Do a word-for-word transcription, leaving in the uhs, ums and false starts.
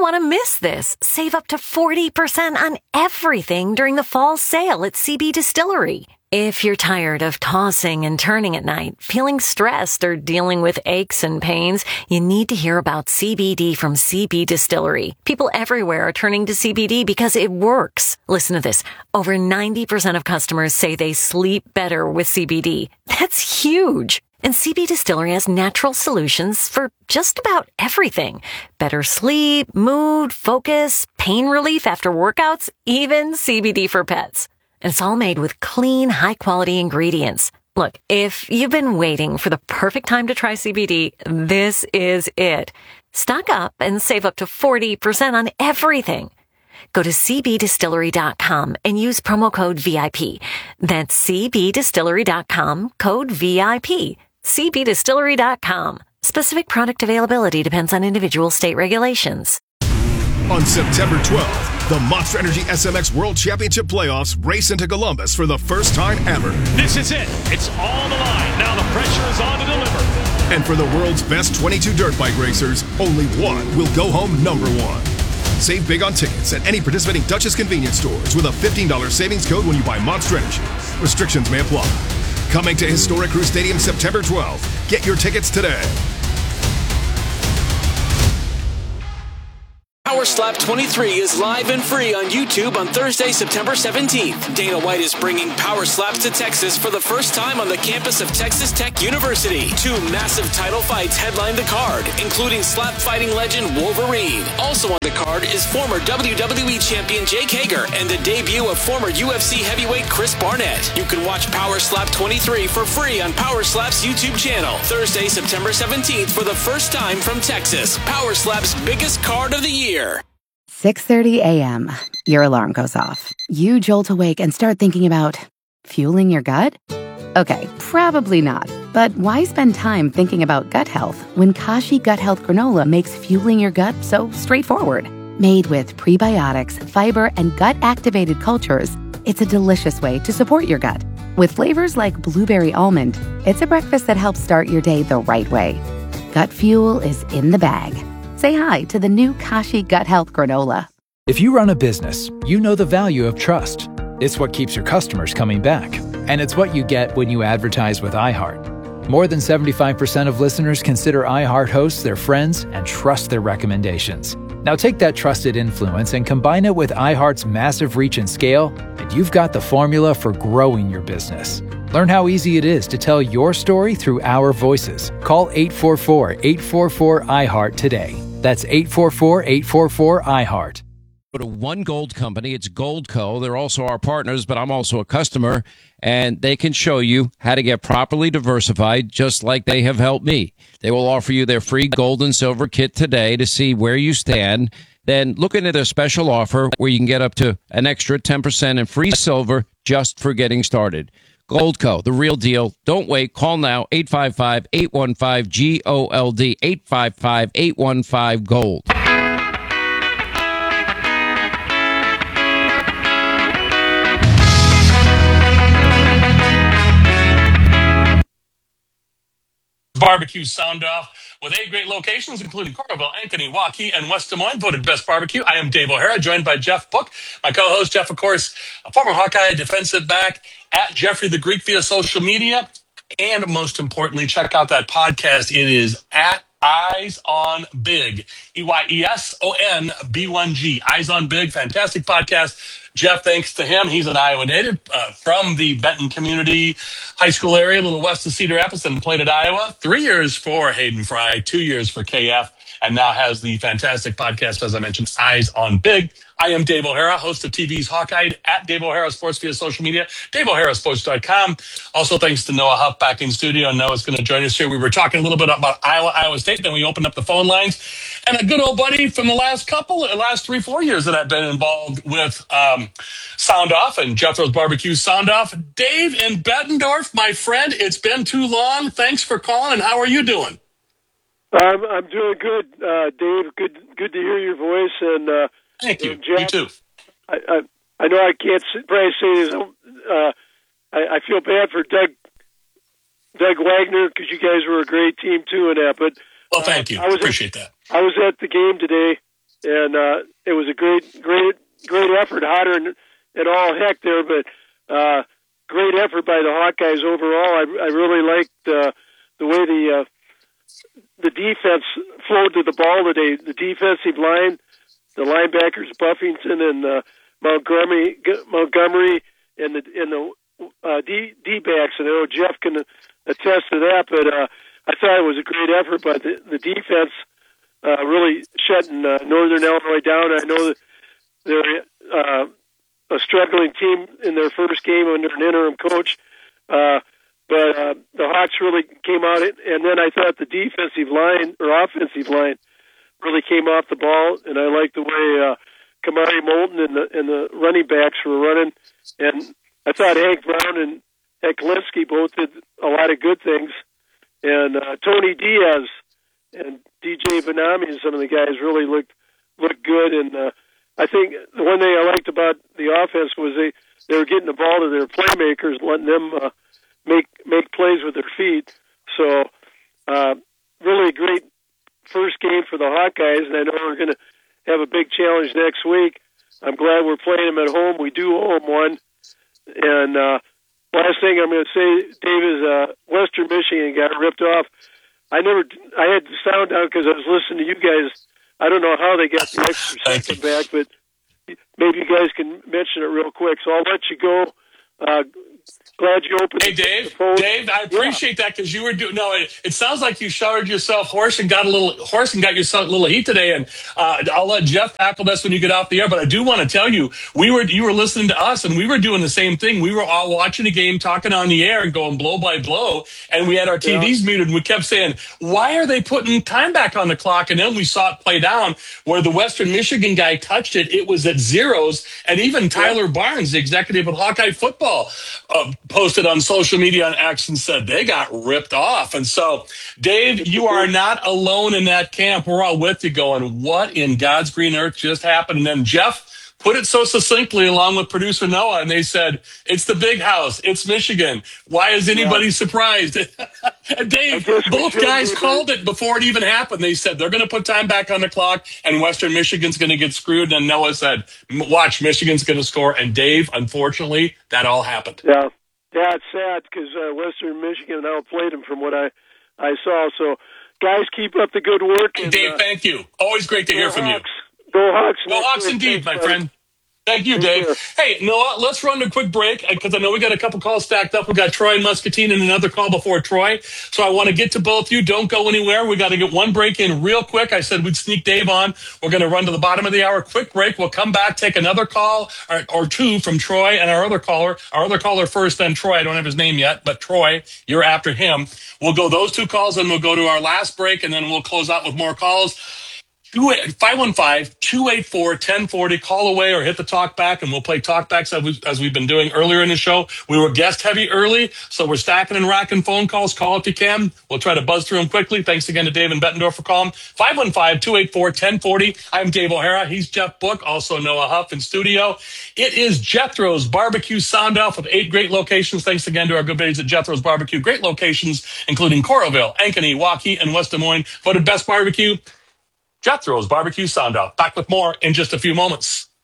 want to miss this. Save up to forty percent on everything during the fall sale at C B Distillery. If you're tired of tossing and turning at night, feeling stressed, or dealing with aches and pains, you need to hear about C B D from C B Distillery. People everywhere are turning to C B D because it works. Listen to this. Over ninety percent of customers say they sleep better with C B D. That's huge. And C B Distillery has natural solutions for just about everything. Better sleep, mood, focus, pain relief after workouts, even C B D for pets. And it's all made with clean, high-quality ingredients. Look, if you've been waiting for the perfect time to try C B D, this is it. Stock up and save up to forty percent on everything. Go to c b distillery dot com and use promo code V I P. That's c b distillery dot com, code V I P. c b distillery dot com. Specific product availability depends on individual state regulations. On September twelfth, the Monster Energy S M X World Championship Playoffs race into Columbus for the first time ever. This is it. It's all the line. Now the pressure is on to deliver. And for the world's best twenty-two dirt bike racers, only one will go home number one. Save big on tickets at any participating Duchess convenience stores with a fifteen dollars savings code when you buy Monster Energy. Restrictions may apply. Coming to Historic Crew Stadium September twelfth. Get your tickets today. Power Slap twenty-three is live and free on YouTube on Thursday, September seventeenth. Dana White is bringing Power Slaps to Texas for the first time on the campus of Texas Tech University. Two massive title fights headline the card, including slap fighting legend Wolverine. Also on the card is former W W E champion Jake Hager and the debut of former U F C heavyweight Chris Barnett. You can watch Power Slap twenty-three for free on Power Slap's YouTube channel. Thursday, September seventeenth for the first time from Texas. Power Slap's biggest card of the year. six thirty a.m. Your alarm goes off. You jolt awake and start thinking about fueling your gut? Okay, probably not. But why spend time thinking about gut health when Kashi Gut Health Granola makes fueling your gut so straightforward? Made with prebiotics, fiber, and gut-activated cultures, it's a delicious way to support your gut. With flavors like blueberry almond, it's a breakfast that helps start your day the right way. Gut fuel is in the bag. Say hi to the new Kashi Gut Health Granola. If you run a business, you know the value of trust. It's what keeps your customers coming back. And it's what you get when you advertise with iHeart. More than seventy-five percent of listeners consider iHeart hosts their friends and trust their recommendations. Now take that trusted influence and combine it with iHeart's massive reach and scale, and you've got the formula for growing your business. Learn how easy it is to tell your story through our voices. Call eight four four, eight four four, I heart today. That's eight four four, eight four four, I heart. Go to One Gold Company. It's Goldco. They're also our partners, but I'm also a customer, and they can show you how to get properly diversified, just like they have helped me. They will offer you their free gold and silver kit today to see where you stand. Then look into their special offer where you can get up to an extra ten percent in free silver just for getting started. Goldco, the real deal. Don't wait. Call now, eight five five, eight one five, G O L D, eight five five, eight one five, GOLD. Barbecue Sound Off with eight great locations, including Coralville, Ankeny, Waukee, and West Des Moines, voted best barbecue. I am Dave O'Hara, joined by Jeff Book, my co-host. Jeff, of course, a former Hawkeye defensive back, at Jeffrey the Greek via social media. And most importantly, check out that podcast. It is at Eyes on Big, E Y E S O N B one G. Eyes on Big, fantastic podcast. Jeff, thanks to him, he's an Iowa native uh, from the Benton Community High School area, a little west of Cedar Rapids, and played at Iowa. Three years for Hayden Fry, two years for K F, and now has the fantastic podcast, as I mentioned, Eyes on Big. I am Dave O'Hara, host of T V's Hawkeye, at Dave O'Hara Sports via social media, Dave O'Hara Sports dot com. Also, thanks to Noah Huff back in studio. Noah's going to join us here. We were talking a little bit about Iowa, Iowa State, then we opened up the phone lines. And a good old buddy from the last couple, last three, four years that I've been involved with um, Sound Off and Jethro's Barbecue Sound Off. Dave in Bettendorf, my friend, it's been too long. Thanks for calling, and how are you doing? I'm I'm doing good, uh, Dave. Good good to hear your voice. And uh, thank you. Jeff, you too. I, I I know I can't probably say this. Uh, I, I feel bad for Doug Doug Wagner because you guys were a great team too in that. But well, thank uh, you. I was appreciate at, that. I was at the game today, and uh, it was a great, great, great effort. Hotter than, than all heck there, but uh, great effort by the Hawkeyes overall. I, I really liked uh, the way the uh, the defense flowed to the ball today. The defensive line, the linebackers Buffington and uh, Montgomery, Montgomery, and the and the uh, D D backs. And I know Jeff can attest to that. But uh, I thought it was a great effort by the, the defense, uh, really shutting uh, Northern Illinois down. I know that they're uh, a struggling team in their first game under an interim coach. Uh, But uh, the Hawks really came out, and then I thought the defensive line or offensive line really came off the ball, and I liked the way uh, Kamari Moulton and the and the running backs were running, and I thought Hank Brown and Eklinski both did a lot of good things, and uh, Tony Diaz and D J Benami and some of the guys really looked looked good, and uh, I think the one thing I liked about the offense was they they were getting the ball to their playmakers, letting them. Uh, make make plays with their feet. So uh, really a great first game for the Hawkeyes, and I know we're going to have a big challenge next week. I'm glad we're playing them at home. We do owe them one. And uh, last thing I'm going to say, Dave, is uh, Western Michigan got ripped off. I never, I had the sound down because I was listening to you guys. I don't know how they got the extra second back, but maybe you guys can mention it real quick. So I'll let you go. Uh, Glad you opened. Hey, Dave. Dave, I appreciate yeah. that because you were doing. No, it, it sounds like you showered yourself hoarse and got a little hoarse and got yourself a little heat today. And uh, I'll let Jeff tackle this when you get off the air. But I do want to tell you, we were you were listening to us and we were doing the same thing. We were all watching the game, talking on the air, and going blow by blow. And we had our T Vs yeah. muted. And we kept saying, "Why are they putting time back on the clock?" And then we saw it play down where the Western Michigan guy touched it. It was at zeros, and even Tyler yeah. Barnes, the executive of Hawkeye Football, uh, posted on social media on X and said they got ripped off. And so, Dave, you are not alone in that camp. We're all with you going, what in God's green earth just happened? And then Jeff put it so succinctly along with producer Noah, and they said, it's the big house. It's Michigan. Why is anybody yeah. surprised? And Dave, both guys called it before it even happened. They said they're going to put time back on the clock, and Western Michigan's going to get screwed. And Noah said, watch, Michigan's going to score. And Dave, unfortunately, that all happened. Yeah. Yeah, it's sad because uh, Western Michigan outplayed them from what I, I saw. So, guys, keep up the good work. And, Dave, uh, thank you. Always great to hear from Hawks. you. Go Hawks. Go Hawks indeed, my friend. Thank you, Dave. Hey, Noah, let's run a quick break because I know we got a couple calls stacked up. We got Troy and Muscatine and another call before Troy. So I want to get to both you. Don't go anywhere. We got to get one break in real quick. I said we'd sneak Dave on. We're going to run to the bottom of the hour. Quick break. We'll come back, take another call or, or two from Troy and our other caller. Our other caller first, then Troy. I don't have his name yet, but Troy, you're after him. We'll go those two calls, and we'll go to our last break, and then we'll close out with more calls. five one five, two eight four, one zero four zero. Call away or hit the talk back, and we'll play talk backs as, we, as we've been doing earlier in the show. We were guest heavy early, so we're stacking and racking phone calls. Call if you can. We'll try to buzz through them quickly. Thanks again to Dave and Bettendorf for calling. five one five, two eight four, one zero four zero. I'm Dave O'Hara. He's Jeff Book, also Noah Huff in studio. It is Jethro's Barbecue Sound Off with eight great locations. Thanks again to our good buddies at Jethro's Barbecue. Great locations, including Coralville, Ankeny, Waukee, and West Des Moines. Voted best barbecue. Jethro's Barbecue Sound Off. Back with more in just a few moments.